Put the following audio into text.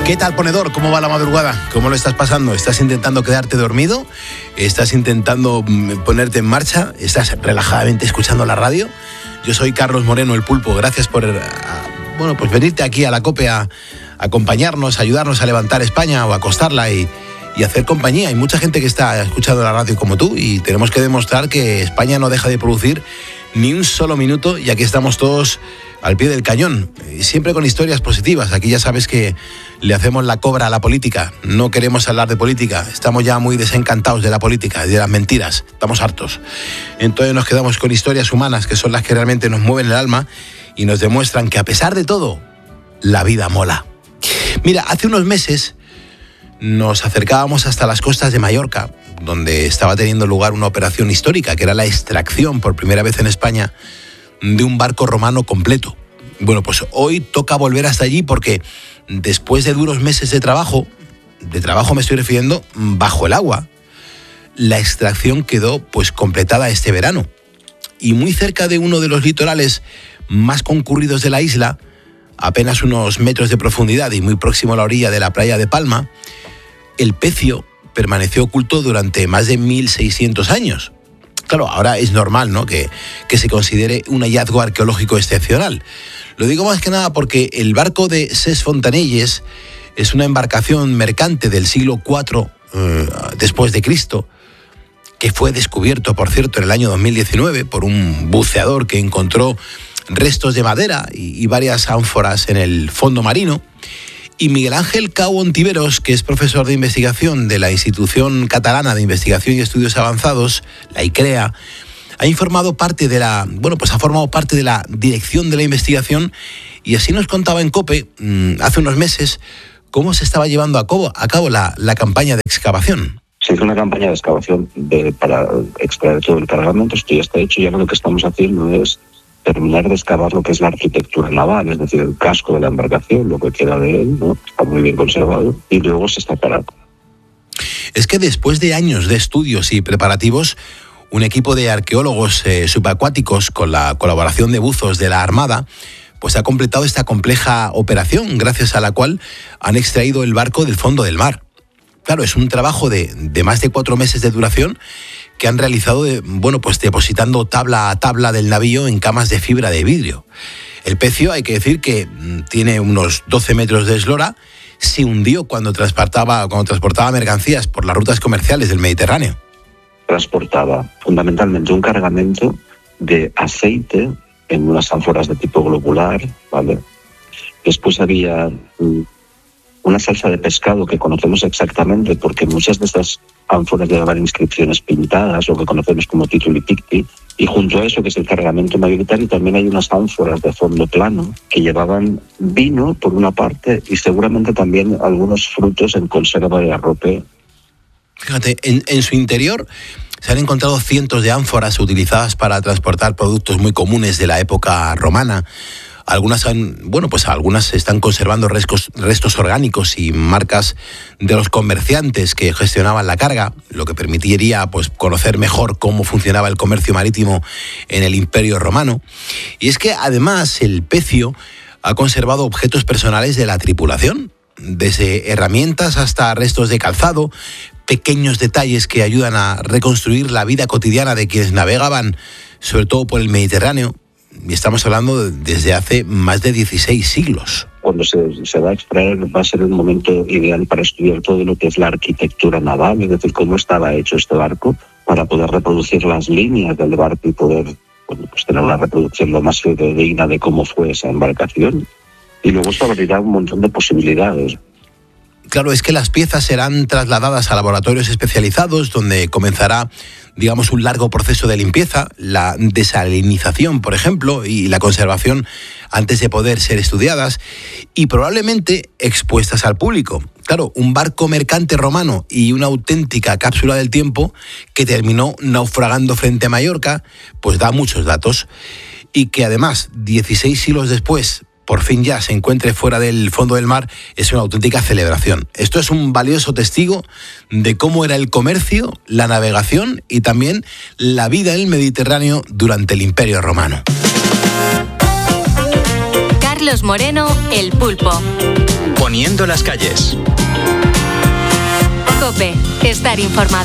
¿Qué tal, ponedor? ¿Cómo va la madrugada? ¿Cómo lo estás pasando? ¿Estás intentando quedarte dormido? ¿Estás intentando ponerte en marcha? ¿Estás relajadamente escuchando la radio? Yo soy Carlos Moreno, el Pulpo. Gracias por pues venirte aquí a la COPE a acompañarnos, a ayudarnos a levantar España o a acostarla y hacer compañía. Hay mucha gente que está escuchando la radio como tú y tenemos que demostrar que España no deja de producir ni un solo minuto y aquí estamos todos al pie del cañón, siempre con historias positivas. Aquí ya sabes que le hacemos la cobra a la política, no queremos hablar de política, estamos ya muy desencantados de la política, de las mentiras, estamos hartos. Entonces nos quedamos con historias humanas que son las que realmente nos mueven el alma y nos demuestran que a pesar de todo, la vida mola. Mira, hace unos meses nos acercábamos hasta las costas de Mallorca, donde estaba teniendo lugar una operación histórica, que era la extracción por primera vez en España de un barco romano completo. Bueno, pues hoy toca volver hasta allí porque después de duros meses de trabajo me estoy refiriendo bajo el agua, la extracción quedó pues completada este verano. Y muy cerca de uno de los litorales más concurridos de la isla, apenas unos metros de profundidad y muy próximo a la orilla de la playa de Palma, el pecio permaneció oculto durante más de 1600 años. Claro, ahora es normal, ¿no?, que se considere un hallazgo arqueológico excepcional. Lo digo más que nada porque el barco de Ses Fontanelles es una embarcación mercante del siglo IV después de Cristo, que fue descubierto, por cierto, en el año 2019 por un buceador que encontró restos de madera y varias ánforas en el fondo marino. Y Miguel Ángel Cau Ontiveros, que es profesor de investigación de la Institución Catalana de Investigación y Estudios Avanzados, la ICREA, ha formado parte de la dirección de la investigación y así nos contaba en COPE hace unos meses cómo se estaba llevando a cabo la campaña de excavación. Se hizo una campaña de excavación para extraer todo el cargamento. Esto ya está hecho y ahora lo que estamos haciendo es terminar de excavar lo que es la arquitectura naval, es decir, el casco de la embarcación, lo que queda de él, ¿no? Está muy bien conservado, y luego se está parando. Es que después de años de estudios y preparativos, un equipo de arqueólogos subacuáticos con la colaboración de buzos de la Armada pues ha completado esta compleja operación, gracias a la cual han extraído el barco del fondo del mar. Claro, es un trabajo de más de 4 meses de duración que han realizado, depositando tabla a tabla del navío en camas de fibra de vidrio. El pecio, hay que decir que tiene unos 12 metros de eslora, se hundió cuando transportaba mercancías por las rutas comerciales del Mediterráneo. Transportaba fundamentalmente un cargamento de aceite en unas ánforas de tipo globular, ¿vale? Después había una salsa de pescado que conocemos exactamente porque muchas de estas ánforas llevaban inscripciones pintadas, lo que conocemos como tituli picti, y junto a eso, que es el cargamento mayoritario, también hay unas ánforas de fondo plano que llevaban vino por una parte y seguramente también algunos frutos en conserva de arrope. Fíjate, en su interior se han encontrado cientos de ánforas utilizadas para transportar productos muy comunes de la época romana. Algunas se están conservando restos orgánicos y marcas de los comerciantes que gestionaban la carga, lo que permitiría conocer mejor cómo funcionaba el comercio marítimo en el Imperio Romano. Y es que además el pecio ha conservado objetos personales de la tripulación, desde herramientas hasta restos de calzado, pequeños detalles que ayudan a reconstruir la vida cotidiana de quienes navegaban, sobre todo por el Mediterráneo. Y estamos hablando desde hace más de 16 siglos. Cuando se va a extraer va a ser el momento ideal para estudiar todo lo que es la arquitectura naval, es decir, cómo estaba hecho este barco, para poder reproducir las líneas del barco y poder tener una reproducción lo más fidedigna de cómo fue esa embarcación. Y luego se abrirá un montón de posibilidades. Claro, es que las piezas serán trasladadas a laboratorios especializados donde comenzará, un largo proceso de limpieza, la desalinización, por ejemplo, y la conservación antes de poder ser estudiadas y probablemente expuestas al público. Claro, un barco mercante romano y una auténtica cápsula del tiempo que terminó naufragando frente a Mallorca, pues da muchos datos. Y que además, 16 siglos después, por fin ya se encuentre fuera del fondo del mar, es una auténtica celebración. Esto es un valioso testigo de cómo era el comercio, la navegación y también la vida en el Mediterráneo durante el Imperio Romano. Carlos Moreno, el Pulpo. Poniendo las calles. COPE. Estar informado.